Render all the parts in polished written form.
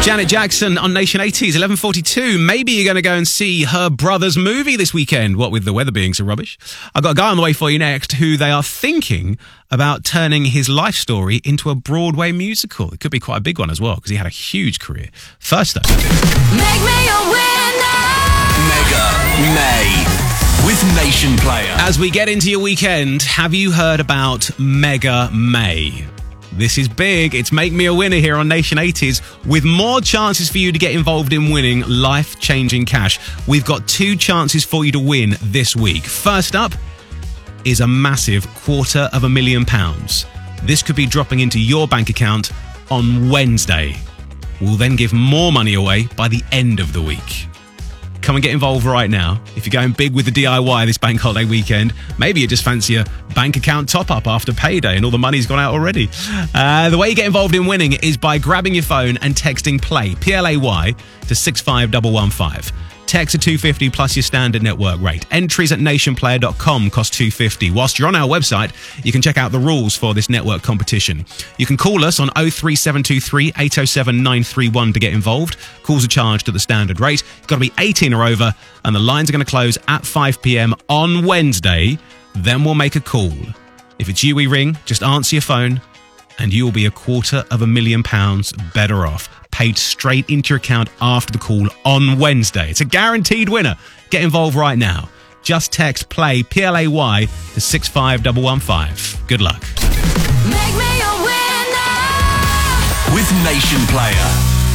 Janet Jackson on Nation 80s, 11:42. Maybe you're going to go and see her brother's movie this weekend. What with the weather being so rubbish. I've got a guy on the way for you next who they are thinking about turning his life story into a Broadway musical. It could be quite a big one as well because he had a huge career. First up, Make me a winner. Mega May with Nation Player. as we get into your weekend, have you heard about Mega May? This is big. It's Make Me a Winner here on Nation 80s with more chances for you to get involved in winning life-changing cash. We've got 2 chances for you to win this week. First up is a massive £250,000. This could be dropping into your bank account on Wednesday. We'll then give more money away by the end of the week. Come and get involved right now. If you're going big with the DIY this bank holiday weekend, maybe you just fancy a bank account top-up after payday and all the money's gone out already. The way you get involved in winning is by grabbing your phone and texting PLAY, P-L-A-Y, to 65115. Text to 250 plus your standard network rate. Entries at nationplayer.com cost $2.50. Whilst you're on our website, you can check out the rules for this network competition. You can call us on 03723 807 931 to get involved. Calls are charged at the standard rate. You've got to be 18 or over, and the lines are going to close at 5 p.m. on Wednesday. Then we'll make a call. If it's you we ring, just answer your phone, and you will be £250,000 better off. Paid straight into your account after the call on Wednesday. It's a guaranteed winner. Get involved right now. Just text PLAY, P-L-A-Y, to 65115. Good luck. Make me a winner. With Nation Player.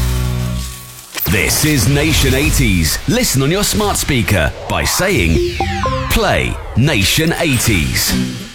This is Nation 80s. Listen on your smart speaker by saying Play Nation 80s.